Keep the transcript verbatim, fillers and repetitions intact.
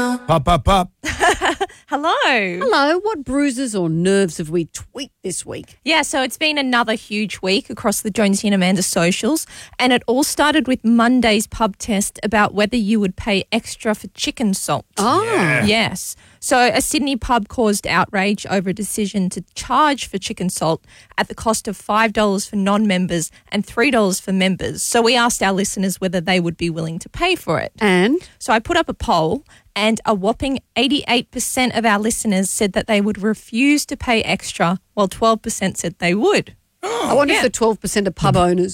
Pop, pop, pop. Hello. Hello, what bruises or nerves have we tweaked this week? Yeah, so it's been another huge week across the Jonesy and Amanda socials, and it all started with Monday's pub test about whether you would pay extra for chicken salt. Oh. Yeah. Yes. So a Sydney pub caused outrage over a decision to charge for chicken salt at the cost of five dollars for non-members and three dollars for members. So we asked our listeners whether they would be willing to pay for it. And? So I put up a poll, and a whopping eighty-eight percent of our listeners said that they would refuse to pay extra, while twelve percent said they would. I wonder Yeah. if the twelve percent of pub owners